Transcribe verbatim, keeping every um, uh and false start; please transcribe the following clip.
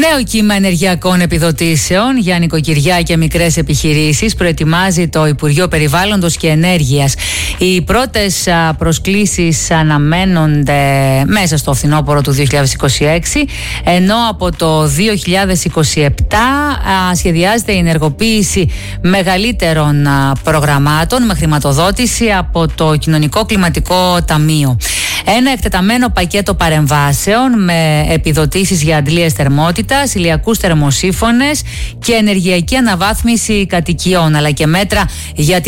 Νέο κύμα ενεργειακών επιδοτήσεων για νοικοκυριά και μικρές επιχειρήσεις προετοιμάζει το Υπουργείο Περιβάλλοντος και Ενέργειας. Οι πρώτες προσκλήσεις αναμένονται μέσα στο φθινόπωρο του δύο χιλιάδες είκοσι έξι, ενώ από το δύο χιλιάδες είκοσι επτά σχεδιάζεται η ενεργοποίηση μεγαλύτερων προγραμμάτων με χρηματοδότηση από το Κοινωνικό Κλιματικό Ταμείο. Ένα εκτεταμένο πακέτο παρεμβάσεων με επιδοτήσεις για αντλίες θερμότητας, ηλιακούς θερμοσύφωνες και ενεργειακή αναβάθμιση κατοικιών, αλλά και μέτρα για